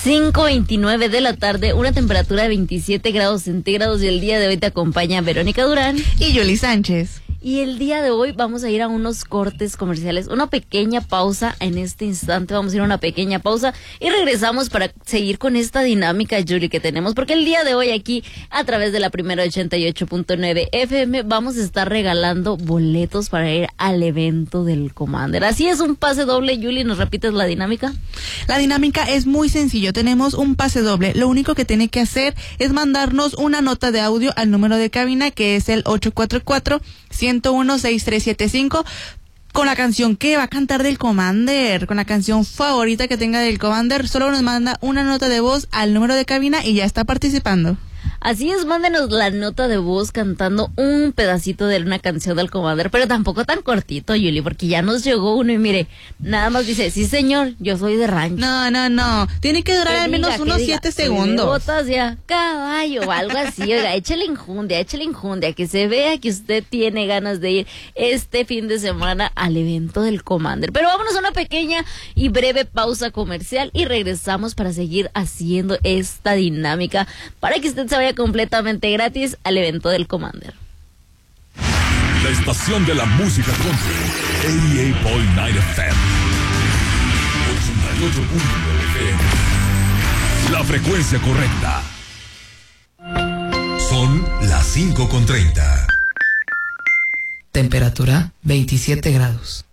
5:29 de la tarde, una temperatura de 27 grados centígrados, y el día de hoy te acompaña Verónica Durán y Yuli Sánchez. Y el día de hoy vamos a ir a unos cortes comerciales, una pequeña pausa en este instante, vamos a ir a una pequeña pausa y regresamos para seguir con esta dinámica, Yuli, que tenemos, porque el día de hoy aquí, a través de la primera 88.9 FM, vamos a estar regalando boletos para ir al evento del Commander. Así es, un pase doble. Yuli, ¿nos repites la dinámica? La dinámica es muy sencillo, tenemos un pase doble, lo único que tiene que hacer es mandarnos una nota de audio al número de cabina, que es el 844-101-6375, con la canción que va a cantar del Commander, con la canción favorita que tenga del Commander. Solo nos manda una nota de voz al número de cabina y ya está participando. Así es, mándenos la nota de voz cantando un pedacito de una canción del Commander, pero tampoco tan cortito, Yuli, porque ya nos llegó uno y mire, nada más dice, sí señor, yo soy de rancho. No, tiene que durar al menos unos 7 segundos. Botas ya, caballo o algo así, oiga, échale injundia, que se vea que usted tiene ganas de ir este fin de semana al evento del Commander. Pero vámonos a una pequeña y breve pausa comercial y regresamos para seguir haciendo esta dinámica para que usted se vaya completamente gratis al evento del Commander. La estación de la música country, 88.9 FM, 88.9 FM, la frecuencia correcta. Son las 5:30. Temperatura 27 grados.